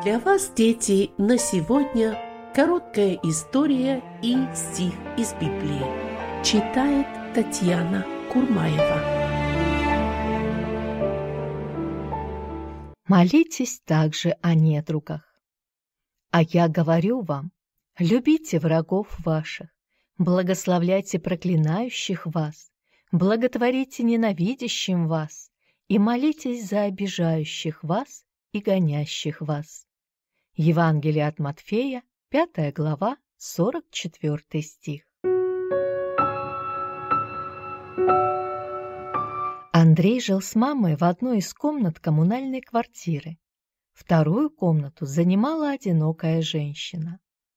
Для вас, дети, на сегодня короткая история и стих из Библии. Читает Татьяна Курмаева. Молитесь также о недругах. А я говорю вам, любите врагов ваших, благословляйте проклинающих вас, благотворите ненавидящим вас и молитесь за обижающих вас и гонящих вас. Евангелие от Матфея, 5 глава, 44 стих. Андрей жил с мамой в одной из комнат коммунальной квартиры. Вторую комнату занимала одинокая женщина.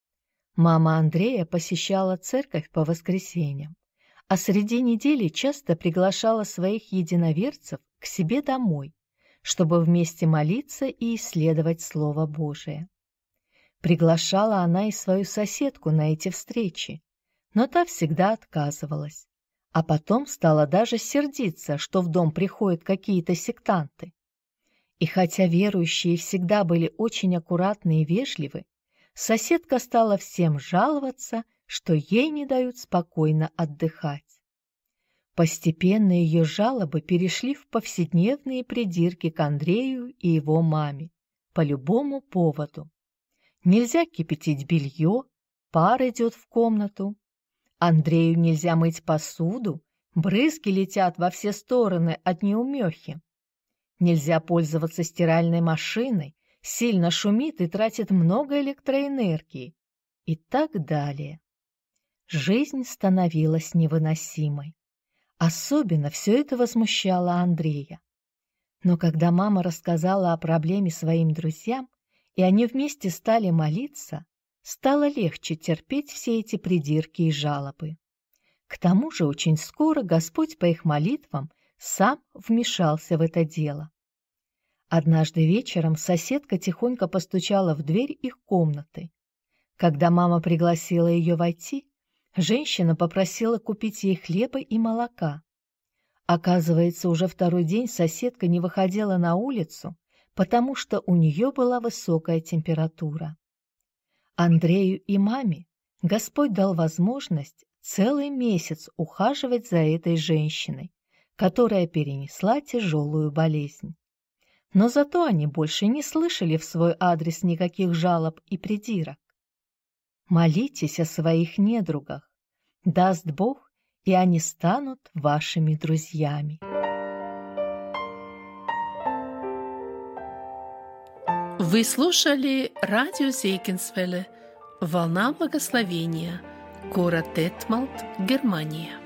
Мама Андрея посещала церковь по воскресеньям, а среди недели часто приглашала своих единоверцев к себе домой, чтобы вместе молиться и исследовать Слово Божие. Приглашала она и свою соседку на эти встречи, но та всегда отказывалась, а потом стала даже сердиться, что в дом приходят какие-то сектанты. И хотя верующие всегда были очень аккуратны и вежливы, соседка стала всем жаловаться, что ей не дают спокойно отдыхать. Постепенно ее жалобы перешли в повседневные придирки к Андрею и его маме по любому поводу. Нельзя кипятить белье, пар идет в комнату. Андрею нельзя мыть посуду, брызги летят во все стороны от неумехи. Нельзя пользоваться стиральной машиной, сильно шумит и тратит много электроэнергии. И так далее. Жизнь становилась невыносимой. Особенно все это возмущало Андрея. Но когда мама рассказала о проблеме своим друзьям, и они вместе стали молиться, стало легче терпеть все эти придирки и жалобы. К тому же очень скоро Господь по их молитвам сам вмешался в это дело. Однажды вечером соседка тихонько постучала в дверь их комнаты. Когда мама пригласила ее войти, женщина попросила купить ей хлеба и молока. Оказывается, уже второй день соседка не выходила на улицу, потому что у нее была высокая температура. Андрею и маме Господь дал возможность целый месяц ухаживать за этой женщиной, которая перенесла тяжелую болезнь. Но зато они больше не слышали в свой адрес никаких жалоб и придирок. Молитесь о своих недругах, даст Бог, и они станут вашими друзьями. Вы слушали радио Зейгенсвелле «Волна благословения», город Детмалт, Германия.